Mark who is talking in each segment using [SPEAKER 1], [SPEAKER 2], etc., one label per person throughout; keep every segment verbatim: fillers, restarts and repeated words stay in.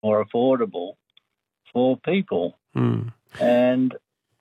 [SPEAKER 1] more affordable for people.
[SPEAKER 2] Mm.
[SPEAKER 1] And,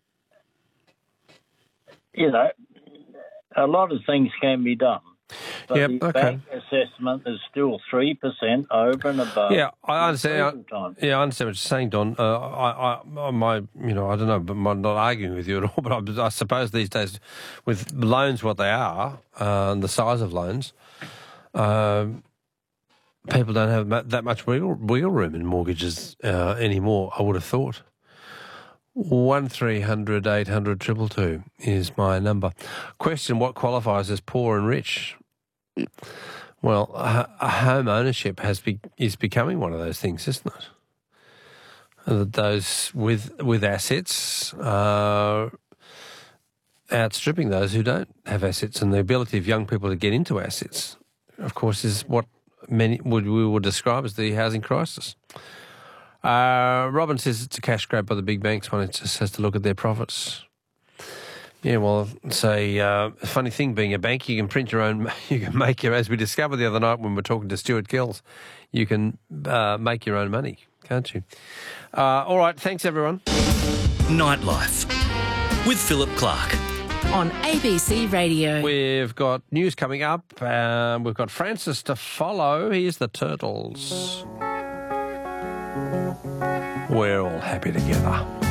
[SPEAKER 1] you know, a lot of things can be done. But
[SPEAKER 2] Yep,
[SPEAKER 1] the
[SPEAKER 2] okay.
[SPEAKER 1] bank assessment is still three percent over and above.
[SPEAKER 2] Yeah, I understand.
[SPEAKER 1] approval time.
[SPEAKER 2] Yeah, I understand what you're saying, Don. Uh, I, I, my, you know, I don't know, but I'm not arguing with you at all. But I, I suppose these days, with loans, what they are, uh, and the size of loans, um, people don't have ma- that much wiggle, wiggle room in mortgages uh, anymore. I would have thought. One three hundred eight hundred triple two is my number. Question: what qualifies as poor and rich? Well, a, a home ownership has be, is becoming one of those things, isn't it? Uh, Those with with assets are outstripping those who don't have assets, and the ability of young people to get into assets, of course, is what many would we would describe as the housing crisis. Uh, Robin says it's a cash grab by the big banks when it just has to look at their profits. Yeah, well, it's a uh, funny thing being a bank. You can print your own, you can make your, as we discovered the other night when we were talking to Stuart Gills, you can uh, make your own money, can't you? Uh, all right, thanks everyone.
[SPEAKER 3] Nightlife with Philip Clark.
[SPEAKER 4] On A B C Radio.
[SPEAKER 2] We've got news coming up. Uh, we've got Francis to follow. Here's the Turtles. We're all happy together.